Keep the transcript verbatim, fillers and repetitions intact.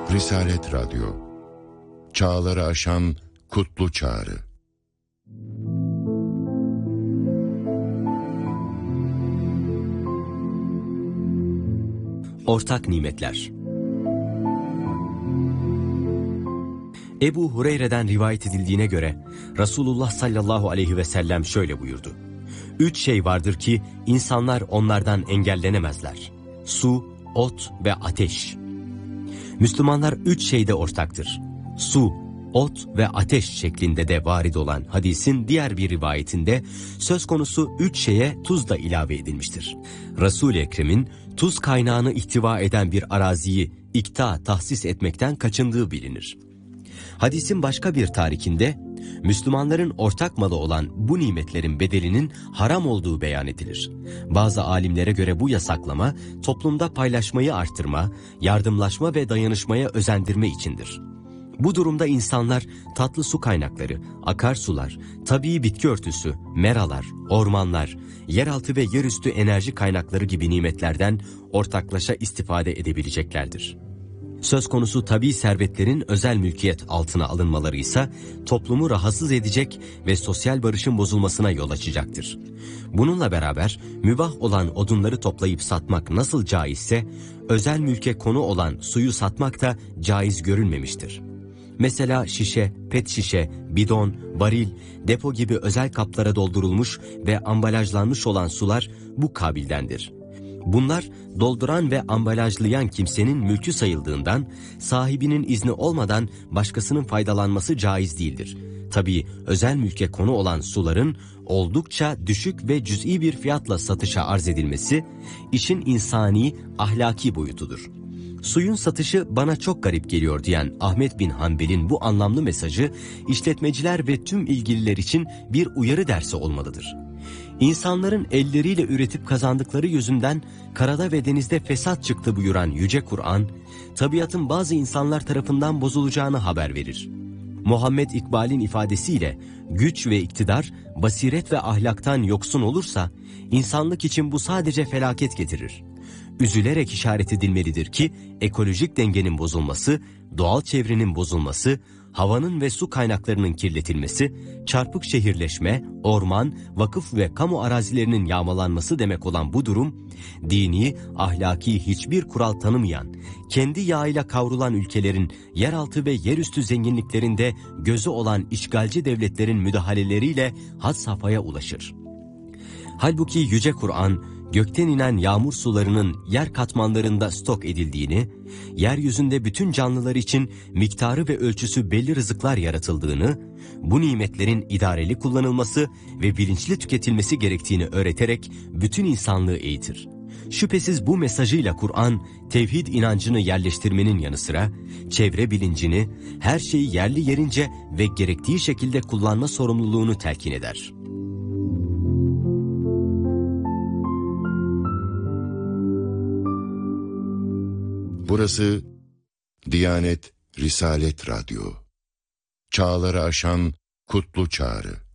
Risalet Radyo, çağları aşan kutlu çağrı. Ortak nimetler. Ebu Hureyre'den rivayet edildiğine göre Resulullah sallallahu aleyhi ve sellem şöyle buyurdu: Üç şey vardır ki insanlar onlardan engellenemezler: su, ot ve ateş. Müslümanlar üç şeyde ortaktır: su, ot ve ateş şeklinde de varid olan hadisin diğer bir rivayetinde söz konusu üç şeye tuz da ilave edilmiştir. Resul-i Ekrem'in tuz kaynağını ihtiva eden bir araziyi ikta tahsis etmekten kaçındığı bilinir. Hadisin başka bir tarikinde Müslümanların ortak malı olan bu nimetlerin bedelinin haram olduğu beyan edilir. Bazı alimlere göre bu yasaklama toplumda paylaşmayı artırma, yardımlaşma ve dayanışmaya özendirme içindir. Bu durumda insanlar tatlı su kaynakları, akarsular, tabii bitki örtüsü, meralar, ormanlar, yeraltı ve yerüstü enerji kaynakları gibi nimetlerden ortaklaşa istifade edebileceklerdir. Söz konusu tabii servetlerin özel mülkiyet altına alınmaları ise toplumu rahatsız edecek ve sosyal barışın bozulmasına yol açacaktır. Bununla beraber mübah olan odunları toplayıp satmak nasıl caizse, özel mülke konu olan suyu satmak da caiz görülmemiştir. Mesela şişe, pet şişe, bidon, varil, depo gibi özel kaplara doldurulmuş ve ambalajlanmış olan sular bu kabildendir. Bunlar dolduran ve ambalajlayan kimsenin mülkü sayıldığından sahibinin izni olmadan başkasının faydalanması caiz değildir. Tabii özel mülke konu olan suların oldukça düşük ve cüz'i bir fiyatla satışa arz edilmesi işin insani, ahlaki boyutudur. Suyun satışı bana çok garip geliyor diyen Ahmet bin Hanbel'in bu anlamlı mesajı işletmeciler ve tüm ilgililer için bir uyarı dersi olmalıdır. İnsanların elleriyle üretip kazandıkları yüzünden karada ve denizde fesat çıktı buyuran Yüce Kur'an, tabiatın bazı insanlar tarafından bozulacağını haber verir. Muhammed İkbal'in ifadesiyle güç ve iktidar, basiret ve ahlaktan yoksun olursa insanlık için bu sadece felaket getirir. Üzülerek işaret edilmelidir ki ekolojik dengenin bozulması, doğal çevrenin bozulması, havanın ve su kaynaklarının kirletilmesi, çarpık şehirleşme, orman, vakıf ve kamu arazilerinin yağmalanması demek olan bu durum, dini, ahlaki hiçbir kural tanımayan, kendi yağıyla kavrulan ülkelerin yeraltı ve yerüstü zenginliklerinde gözü olan işgalci devletlerin müdahaleleriyle had safhaya ulaşır. Halbuki Yüce Kur'an, gökten inen yağmur sularının yer katmanlarında stok edildiğini, yeryüzünde bütün canlılar için miktarı ve ölçüsü belli rızıklar yaratıldığını, bu nimetlerin idareli kullanılması ve bilinçli tüketilmesi gerektiğini öğreterek bütün insanlığı eğitir. Şüphesiz bu mesajıyla Kur'an, tevhid inancını yerleştirmenin yanı sıra, çevre bilincini, her şeyi yerli yerince ve gerektiği şekilde kullanma sorumluluğunu telkin eder. Burası Diyanet Risalet Radyo. Çağları aşan kutlu çağrı.